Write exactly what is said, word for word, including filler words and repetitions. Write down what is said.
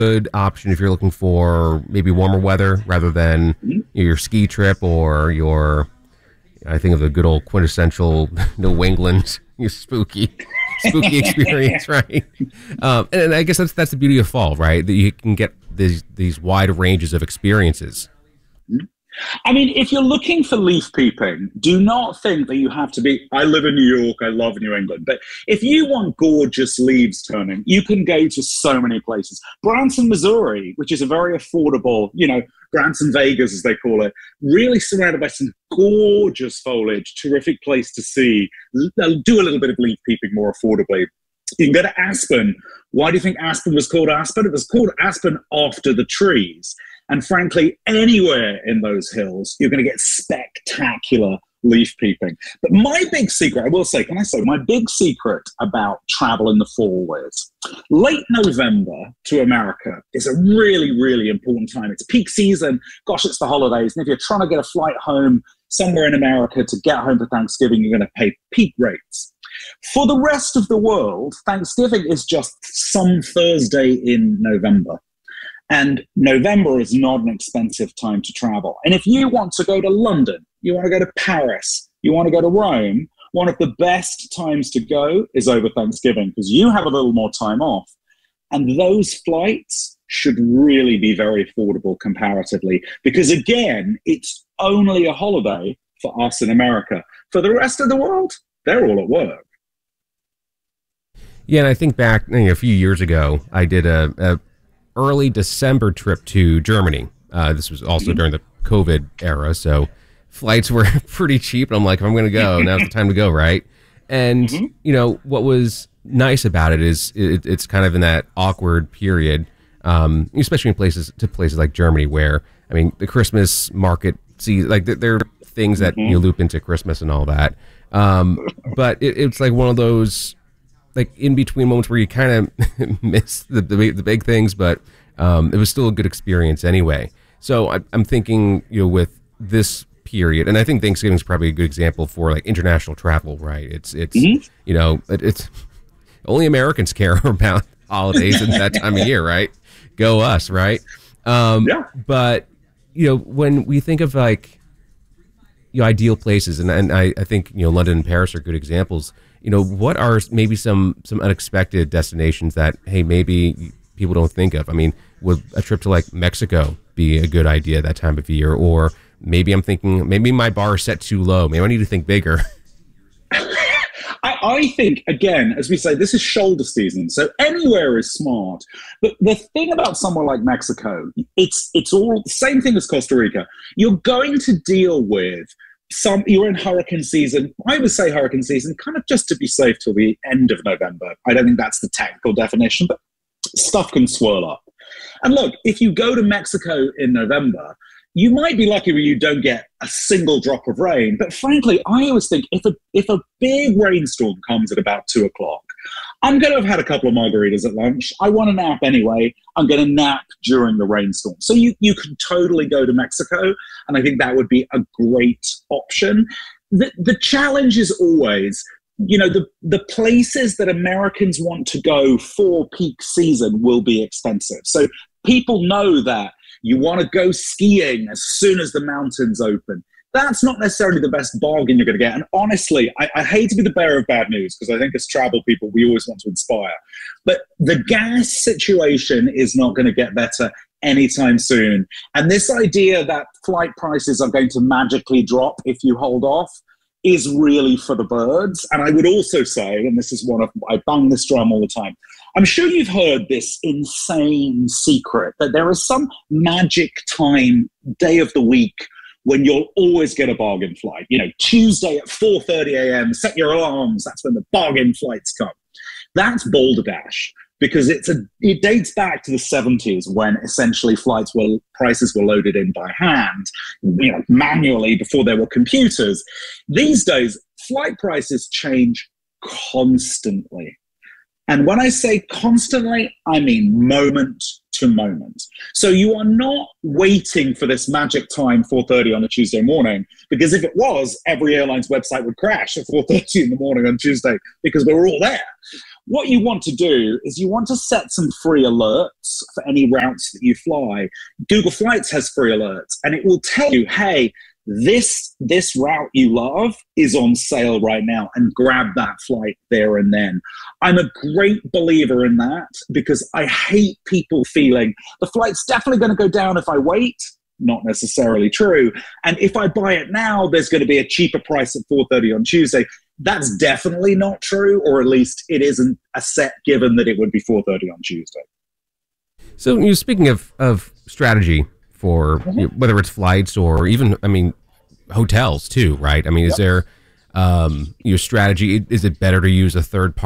good option if you're looking for maybe warmer weather rather than your ski trip or your, I think of the good old quintessential New England your spooky, spooky experience, right? Um, and, and I guess that's that's the beauty of fall, right? That you can get these these wide ranges of experiences. I mean, if you're looking for leaf peeping, do not think that you have to be, I live in New York, I love New England, but if you want gorgeous leaves turning, you can go to so many places. Branson, Missouri, which is a very affordable, you know, Branson Vegas, as they call it, really surrounded by some gorgeous foliage, terrific place to see. They'll do a little bit of leaf peeping more affordably. You can go to Aspen. Why do you think Aspen was called Aspen? It was called Aspen after the trees. And frankly, anywhere in those hills, you're going to get spectacular leaf peeping. But my big secret, I will say, can I say, my big secret about travel in the fall is late November to America is a really, really important time. It's peak season. Gosh, it's the holidays. And if you're trying to get a flight home somewhere in America to get home for Thanksgiving, you're going to pay peak rates. For the rest of the world, Thanksgiving is just some Thursday in November. And November is not an expensive time to travel. And if you want to go to London, you want to go to Paris, you want to go to Rome, one of the best times to go is over Thanksgiving because you have a little more time off. And those flights should really be very affordable comparatively because, again, it's only a holiday for us in America. For the rest of the world, they're all at work. Yeah, and I think back you know, a few years ago, I did a, a early December trip to Germany. Uh, this was also mm-hmm. during the COVID era, so flights were pretty cheap. And I'm like, if I'm going to go, now's the time to go, right? And, mm-hmm. you know, what was nice about it is it, it's kind of in that awkward period, um, especially in places to places like Germany where, I mean, the Christmas market, see, like there are things that mm-hmm. you loop into Christmas and all that. Um, but it, it's like one of those like in between moments where you kind of miss the, the the big things, but um, it was still a good experience anyway. So I, I'm thinking, you know, with this period, and I think Thanksgiving is probably a good example for like international travel, right? It's it's mm-hmm. you know it, it's only Americans care about holidays at that time of year, right? Go us, right? Um, yeah. But you know, when we think of like you know ideal places, and and I, I think you know London and Paris are good examples. You know, what are maybe some some unexpected destinations that, hey, maybe people don't think of? I mean, would a trip to like Mexico be a good idea that time of year? Or maybe I'm thinking, maybe my bar is set too low. Maybe I need to think bigger. I, I think, again, as we say, this is shoulder season, so anywhere is smart. But the thing about somewhere like Mexico, it's it's all the same thing as Costa Rica. You're going to deal with Some you're in hurricane season. I would say hurricane season, kind of just to be safe till the end of November. I don't think that's the technical definition, but stuff can swirl up. And look, if you go to Mexico in November, you might be lucky where you don't get a single drop of rain. But frankly, I always think if a if a big rainstorm comes at about two o'clock, I'm going to have had a couple of margaritas at lunch. I want a nap anyway. I'm going to nap during the rainstorm. So you, you can totally go to Mexico, and I think that would be a great option. The, the challenge is always, you know, the, the places that Americans want to go for peak season will be expensive. So people know that you want to go skiing as soon as the mountains open. That's not necessarily the best bargain you're going to get. And honestly, I, I hate to be the bearer of bad news because I think as travel people, we always want to inspire. But the gas situation is not going to get better anytime soon. And this idea that flight prices are going to magically drop if you hold off is really for the birds. And I would also say, and this is one of, I bang this drum all the time, I'm sure you've heard this insane secret that there is some magic time, day of the week, when you'll always get a bargain flight. You know, Tuesday at four thirty a m, set your alarms, that's when the bargain flights come. That's Balderdash, because it's a, it dates back to the seventies when essentially flights were, prices were loaded in by hand, you know, manually before there were computers. These days, flight prices change constantly. And when I say constantly, I mean moment to moment. So you are not waiting for this magic time, four thirty on a Tuesday morning, because if it was, every airline's website would crash at four thirty in the morning on Tuesday because we're all there. What you want to do is you want to set some free alerts for any routes that you fly. Google Flights has free alerts, and it will tell you, hey, this this route you love is on sale right now, and grab that flight there and then. I'm a great believer in that because I hate people feeling the flight's definitely going to go down if I wait. Not necessarily true. And if I buy it now, there's going to be a cheaper price at four thirty on Tuesday. That's definitely not true, or at least it isn't a set given that it would be four thirty on Tuesday. So, you know, speaking of, of strategy for mm-hmm. you know, whether it's flights or even, I mean, hotels too, right? I mean, yep. is there um, your strategy? Is it better to use a third party?